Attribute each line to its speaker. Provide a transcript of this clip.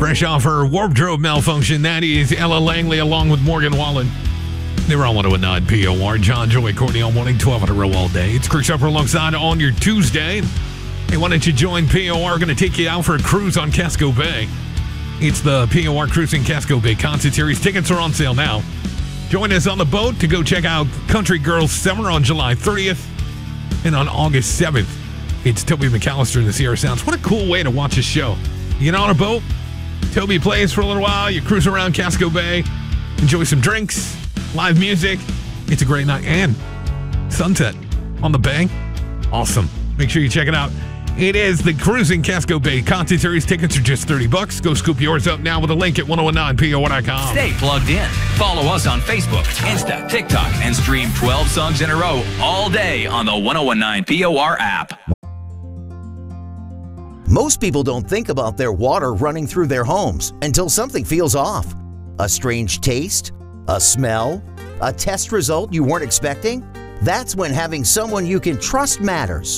Speaker 1: Fresh off her wardrobe malfunction, that is Ella Langley along with Morgan Wallen. They were on 101.9 POR. John, Joey, Courtney all morning, 12 in a row all day. It's Chris Upper alongside on your Tuesday. Hey, why don't you join POR? Going to take you out for a cruise on Casco Bay. It's the POR Cruising Casco Bay Concert Series. Tickets are on sale now. Join us on the boat to go check out Country Girls Summer on July 30th. And on August 7th, it's Toby McAllister and the Sierra Sounds. What a cool way to watch a show. You get on a boat, Toby plays for a little while, you cruise around Casco Bay, enjoy some drinks, live music. It's a great night. And sunset on the bay. Awesome. Make sure you check it out. It is the Cruising Casco Bay Concert Series. Tickets are just $30. Go scoop yours up now with a link at 1019por.com.
Speaker 2: Stay plugged in. Follow us on Facebook, Insta, TikTok, and stream 12 songs in a row all day on the 1019 POR app.
Speaker 3: Most people don't think about their water running through their homes until something feels off. A strange taste, a smell, a test result you weren't expecting. That's when having someone you can trust matters.